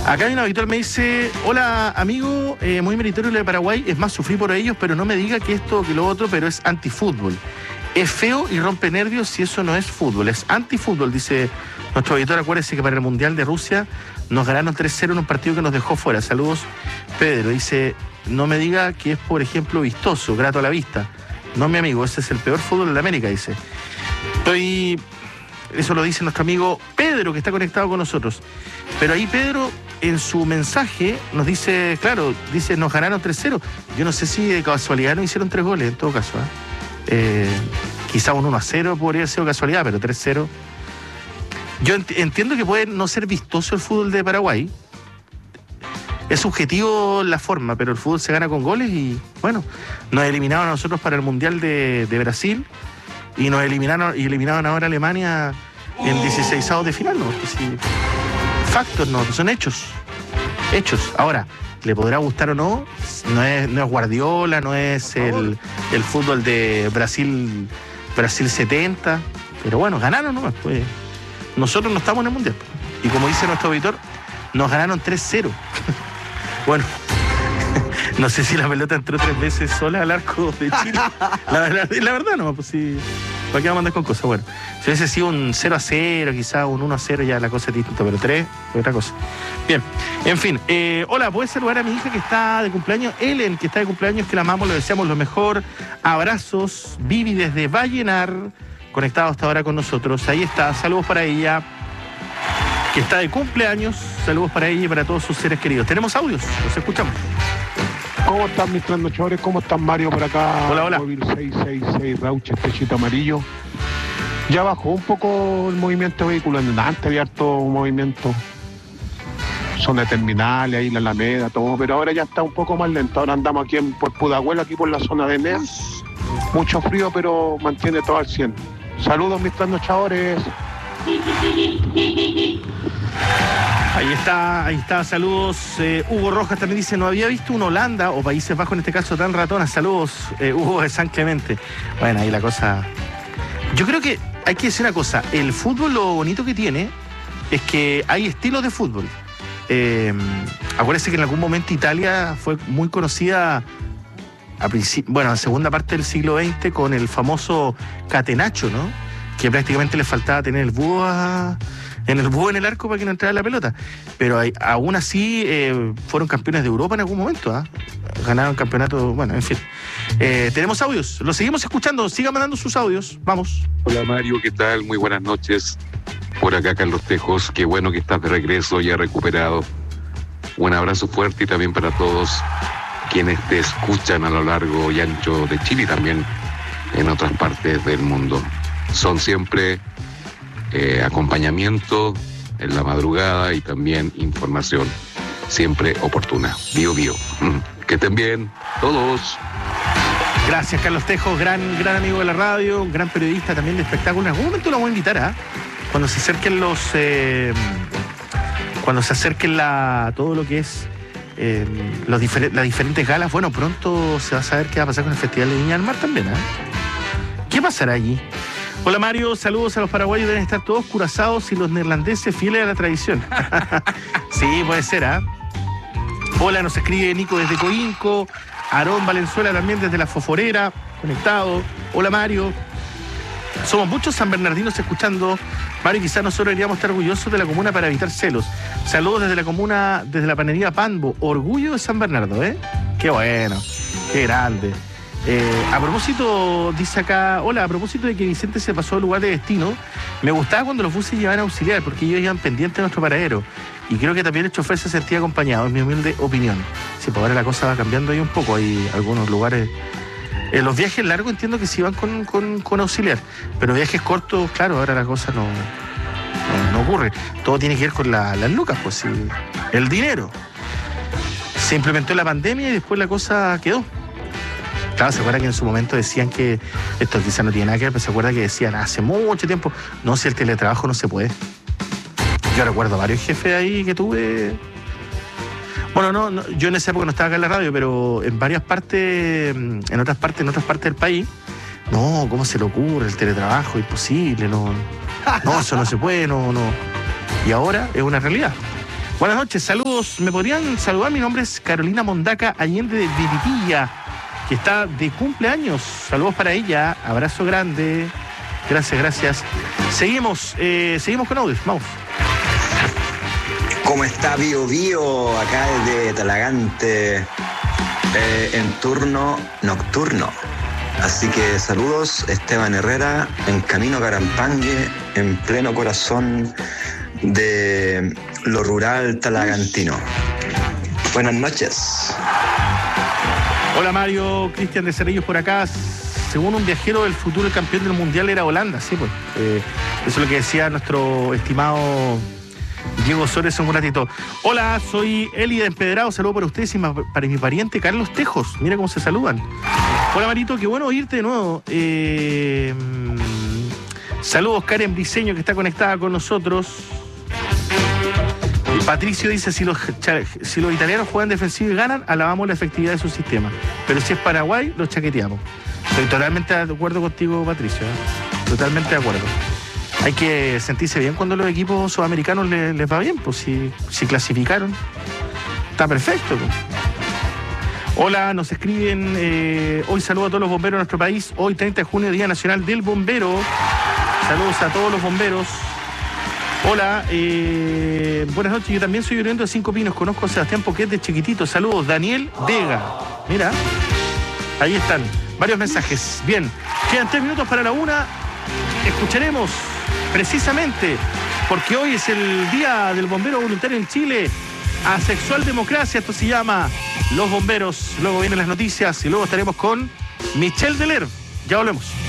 Acá hay un auditor me dice: hola amigo, muy meritorio lo de Paraguay, es más, sufrí por ellos, pero no me diga que esto o que lo otro, pero es antifútbol. Es feo y rompe nervios si eso no es fútbol, es antifútbol, dice nuestro auditor. Acuérdese que para el Mundial de Rusia nos ganaron 3-0 en un partido que nos dejó fuera. Saludos, Pedro. Dice: no me diga que es, por ejemplo, vistoso, grato a la vista. No, mi amigo, ese es el peor fútbol de América, dice. Eso lo dice nuestro amigo Pedro, que está conectado con nosotros. Pero ahí Pedro, en su mensaje, nos dice, claro, dice, nos ganaron 3-0. Yo no sé si de casualidad no hicieron 3 goles, en todo caso. Quizá un 1-0 podría haber sido casualidad, pero 3-0. Yo entiendo que puede no ser vistoso el fútbol de Paraguay. Es subjetivo la forma, pero el fútbol se gana con goles y, bueno, nos eliminaron a nosotros para el Mundial de Brasil y nos eliminaron ahora a Alemania en 16avos de final, ¿no? Sí, factos, no, son hechos. Hechos. Ahora, ¿le podrá gustar o no? No es Guardiola, no es el fútbol de Brasil 70, pero bueno, ganaron, ¿no? Pues nosotros no estamos en el Mundial. Y como dice nuestro auditor, nos ganaron 3-0. Bueno, no sé si la pelota entró 3 veces sola al arco de Chile. La verdad no, pues sí. ¿Para qué vamos a andar con cosas? Bueno, si hubiese sido un 0-0, quizás un 1-0, ya la cosa es distinta, pero 3 es otra cosa. Bien, en fin. Hola, ¿puedes saludar a mi hija que está de cumpleaños? Ellen, que está de cumpleaños, que la amamos, le deseamos lo mejor. Abrazos. Vivi desde Vallenar, conectado hasta ahora con nosotros. Ahí está, saludos para ella, que está de cumpleaños. Saludos para ella y para todos sus seres queridos. Tenemos audios, los escuchamos. ¿Cómo están mis trasnochadores? ¿Cómo están, Mario, por acá? Hola, hola. Móvil 666 Rauches, techito amarillo. Ya bajó un poco el movimiento vehicular. Antes había harto movimiento. Zona de terminales, ahí la Alameda, todo. Pero ahora ya está un poco más lento. Ahora andamos aquí por Pudahuel, aquí por la zona de Neas. Mucho frío, pero mantiene todo al 100. Saludos, mis trasnochadores. Ahí está, saludos. Hugo Rojas también dice: no había visto un Holanda o Países Bajos en este caso tan ratona. Saludos, Hugo de San Clemente. Bueno, ahí la cosa. Yo creo que hay que decir una cosa: el fútbol, lo bonito que tiene es que hay estilos de fútbol. Acuérdense que en algún momento Italia fue muy conocida en la segunda parte del siglo XX con el famoso catenaccio, ¿no? Que prácticamente le faltaba tener el búho en el arco para que no entrara la pelota. Pero aún así fueron campeones de Europa en algún momento. Ganaron campeonato, bueno, en fin. Tenemos audios, los seguimos escuchando, sigan mandando sus audios, vamos. Hola Mario, ¿qué tal? Muy buenas noches. Por acá Carlos Tejos, qué bueno que estás de regreso, ya recuperado. Un abrazo fuerte y también para todos quienes te escuchan a lo largo y ancho de Chile y también en otras partes del mundo. Son siempre acompañamiento en la madrugada y también información siempre oportuna. Bio. Que estén bien todos. Gracias, Carlos Tejo, gran amigo de la radio, gran periodista también de espectáculos. En algún momento lo voy a invitar, cuando se acerquen todo lo que es las diferentes galas. Bueno, pronto se va a saber qué va a pasar con el Festival de Viña del Mar también. ¿Qué pasará allí? Hola Mario, saludos a los paraguayos, deben estar todos curazados y los neerlandeses fieles a la tradición. Sí, puede ser, Hola, nos escribe Nico desde Coinco, Aarón Valenzuela también desde La Foforera, conectado. Hola Mario. Somos muchos sanbernardinos escuchando. Mario, quizás nosotros deberíamos estar orgullosos de la comuna para evitar celos. Saludos desde la comuna, desde la panería Panbo. Orgullo de San Bernardo, Qué bueno, qué grande. A propósito, dice acá, hola, a propósito de que Vicente se pasó al lugar de destino, me gustaba cuando los buses llevaban auxiliar, porque ellos iban pendientes de nuestro paradero. Y creo que también el chofer se sentía acompañado, es mi humilde opinión. Sí, pues ahora la cosa va cambiando ahí un poco, hay algunos lugares. Los viajes largos entiendo que sí van con auxiliar, pero viajes cortos, claro, ahora la cosa no ocurre. Todo tiene que ver con las lucas, pues sí, el dinero. Se implementó la pandemia y después la cosa quedó. Claro, se acuerda que en su momento decían que esto quizás no tiene nada que ver, pero se acuerda que decían hace mucho tiempo, no, si el teletrabajo no se puede. Yo recuerdo varios jefes ahí que tuve. Bueno, no, yo en esa época no estaba acá en la radio, pero en varias partes, en otras partes del país, no, ¿cómo se le ocurre? El teletrabajo, imposible, no, eso no se puede, no. Y ahora es una realidad. Buenas noches, saludos. ¿Me podrían saludar? Mi nombre es Carolina Mondaca Allende de Viritilla, que está de cumpleaños. Saludos para ella, abrazo grande. Gracias. Seguimos con audios, vamos. ¿Cómo está Bio Bio? Acá desde Talagante, en turno nocturno. Así que saludos, Esteban Herrera, en camino a Carampangue, en pleno corazón de lo rural talagantino. Buenas noches. Hola Mario, Cristian de Cerrillos por acá. Según un viajero del futuro, el campeón del mundial era Holanda, sí, pues. Eso es lo que decía nuestro estimado Diego Sores en un ratito. Hola, soy Eli de Empedrado, saludo para ustedes y para mi pariente Carlos Tejos. Mira cómo se saludan. Hola Marito, qué bueno oírte de nuevo. Saludos Karen Briseño, que está conectada con nosotros. Patricio dice, si los italianos juegan defensivo y ganan, alabamos la efectividad de su sistema. Pero si es Paraguay, los chaqueteamos. Estoy totalmente de acuerdo contigo, Patricio. Totalmente de acuerdo. Hay que sentirse bien cuando los equipos sudamericanos les va bien, pues si clasificaron. Está perfecto, pues. Hola, nos escriben, hoy saludo a todos los bomberos de nuestro país. Hoy 30 de junio, Día Nacional del Bombero. Saludos a todos los bomberos. Hola, buenas noches, yo también soy oriundo de Cinco Pinos, conozco a Sebastián Poquet de chiquitito. Saludos, Daniel Vega. Mira, ahí están, varios mensajes. Bien, quedan 3 minutos para la 1. Escucharemos precisamente, porque hoy es el Día del Bombero Voluntario en Chile, Asexual Democracia, esto se llama Los Bomberos. Luego vienen las noticias y luego estaremos con Michelle Deler. Ya volvemos.